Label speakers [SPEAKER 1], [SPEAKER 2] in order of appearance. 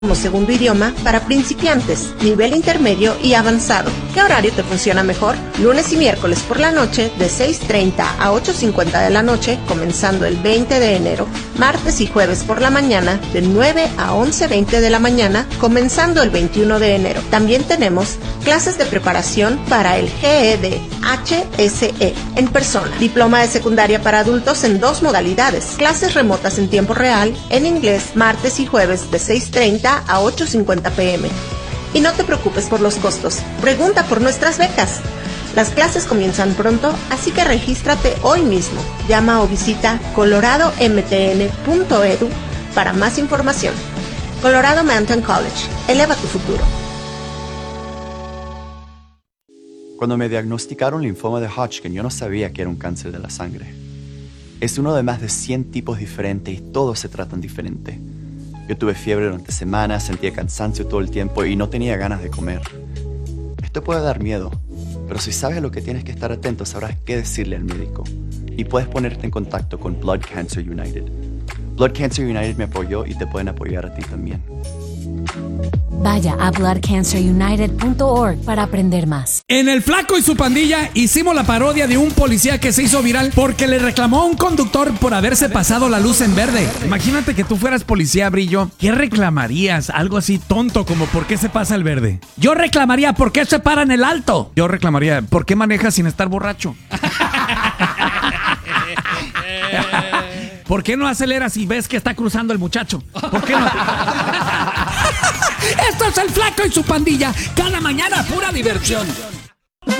[SPEAKER 1] como segundo idioma para principiantes, nivel intermedio y avanzado. ¿Qué horario te funciona mejor? Lunes y miércoles por la noche de 6:30 a 8:50 de la noche, comenzando el 20 de enero. Martes y jueves por la mañana de 9 a 11:20 de la mañana, comenzando el 21 de enero. También tenemos clases de preparación para el GED HSE en persona. Diploma de secundaria para adultos en 2 modalidades. Clases remotas en tiempo real en inglés martes y jueves de 6:30 a 8:50 p.m. Y no te preocupes por los costos. Pregunta por nuestras becas. Las clases comienzan pronto, así que regístrate hoy mismo. Llama o visita coloradomtn.edu para más información. Colorado Mountain College. Eleva tu futuro.
[SPEAKER 2] Cuando me diagnosticaron linfoma de Hodgkin, yo no sabía que era un cáncer de la sangre. Es uno de más de 100 tipos diferentes y todos se tratan diferente. Yo tuve fiebre durante semanas, sentía cansancio todo el tiempo y no tenía ganas de comer. Esto puede dar miedo, pero si sabes a lo que tienes que estar atento, sabrás qué decirle al médico. Y puedes ponerte en contacto con Blood Cancer United. Blood Cancer United me apoyó y te pueden apoyar a ti también.
[SPEAKER 3] Vaya a bloodcancerunited.org para aprender más.
[SPEAKER 4] En El Flaco y su pandilla hicimos la parodia de un policía que se hizo viral porque le reclamó a un conductor por haberse pasado la luz en verde. Imagínate que tú fueras policía, Brillo. ¿Qué reclamarías? Algo así tonto como ¿por qué se pasa el verde? Yo reclamaría ¿por qué se para en el alto? Yo reclamaría ¿por qué manejas sin estar borracho? ¿Por qué no aceleras si ves que está cruzando el muchacho? ¿Por qué no? Esto es El Flaco y su pandilla. Cada mañana pura diversión.